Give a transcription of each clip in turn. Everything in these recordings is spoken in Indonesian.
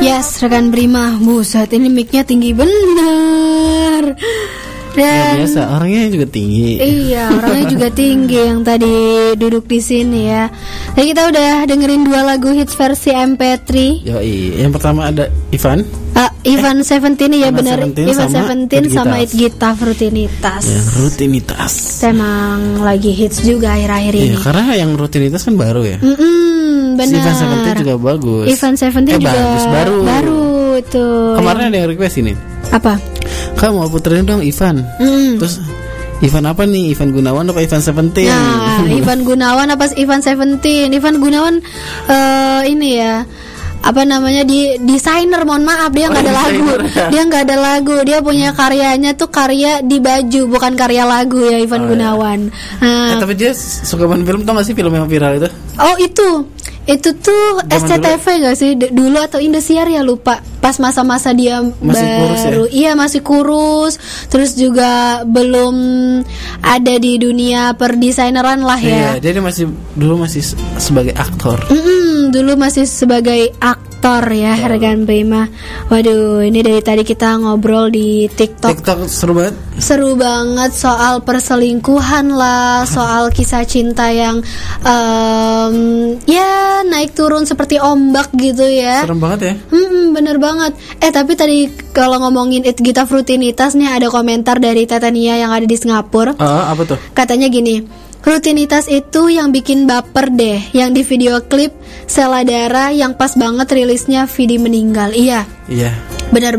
Yes, rekan Prima. Buset, ini mic-nya tinggi bener. Dan ya, biasa, orangnya juga tinggi. Iya, orangnya juga tinggi yang tadi duduk di sini ya. Jadi kita udah dengerin 2 lagu hits versi MP3. Yoi, yang pertama ada Ivan. Ivan Seventeen ya benar. Ivan Seventeen sama It Gita Rutinitas. Ya, rutinitas. Emang lagi hits juga akhir-akhir ini. Iya, karena yang rutinitas kan baru ya. Benar. Ivan Seventeen juga bagus. Ivan Seventeen juga bagus, baru itu. Kemarin ada yang request ini. Apa? Kamu mau puterin dong Ivan. Terus Ivan apa nih? Ivan Gunawan apa Ivan Seventeen? Nah, Ivan Gunawan apa Ivan Seventeen? Ivan Gunawan ini ya. Apa namanya, desainer, mohon maaf, dia nggak ada lagu. Dia nggak ada lagu, dia punya karyanya tuh karya di baju, bukan karya lagu ya Ivan Gunawan. Tapi dia suka main film, tau gak sih film yang viral itu? Oh itu tuh SCTV gak sih dulu atau Indosiar ya, lupa. Pas masa-masa dia masih baru kurus ya? Iya, masih kurus. Terus juga belum ada di dunia perdesaineran lah ya. Iya, dia dulu masih sebagai aktor. Dulu masih sebagai aktor ya, rekan Prima. Waduh, ini dari tadi kita ngobrol di TikTok seru banget. Seru banget soal perselingkuhan lah, soal kisah cinta yang ya naik turun seperti ombak gitu ya. Serem banget ya. Bener banget. Tapi tadi kalau ngomongin It Gita Rutinitas nih, ada komentar dari Tetania yang ada di Singapura. Apa tuh? Katanya gini, rutinitas itu yang bikin baper deh, yang di video klip Sheila Dara yang pas banget rilisnya Vidi meninggal. Iya. Bener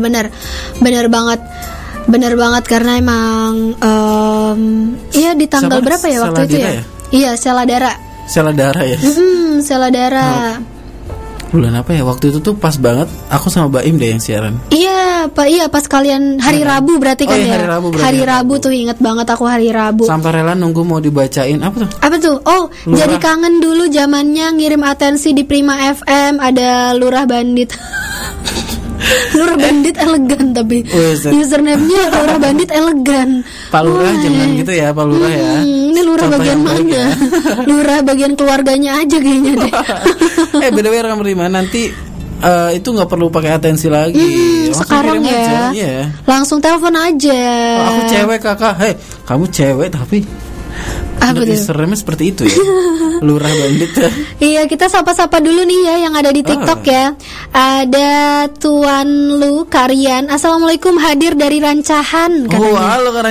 banget karena emang iya di tanggal berapa ya waktu itu ya? Iya, Sheila Dara ya. Sheila Dara. Bulan apa ya waktu itu tuh, pas banget aku sama Baim deh yang siaran. Iya pas kalian hari Rabu berarti kan ya. Hari Rabu tuh inget banget aku hari Rabu. Sampai rela nunggu mau dibacain apa tuh? Oh, Lurah. Jadi kangen dulu zamannya ngirim atensi di Prima FM, ada Lurah Bandit. Lurah Bandit elegan tapi username-nya Lurah Bandit elegan. Pak Lurah jangan gitu ya, Pak Lurah ya. Ini Lurah bagian mana? Ya. Lurah bagian keluarganya aja kayaknya deh. Btw Rekam Prima, nanti itu nggak perlu pakai atensi lagi. Sekarang ya. Langsung telepon aja. Aku cewek kakak. Hei, kamu cewek tapi seremnya seperti itu ya. Lurah Bandit ya. Iya, kita sapa-sapa dulu nih ya yang ada di TikTok ya. Ada Tuan Lu Karian. Assalamualaikum, hadir dari Rancahan katanya. Halo